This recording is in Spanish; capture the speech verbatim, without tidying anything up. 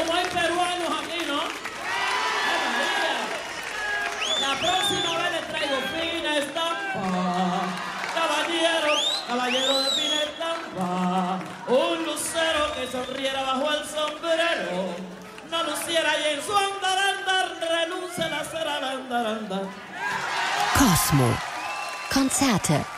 como hay peruanos aquí, ¿no? ¡Ay, María! La próxima vez les traigo fina estampa. Caballero, caballero de fina estampa. Un lucero que sonriera bajo el sombrero. No luciera y en su andar, andar, renuncia la cera, andar, andar. Cosmo. Konzerte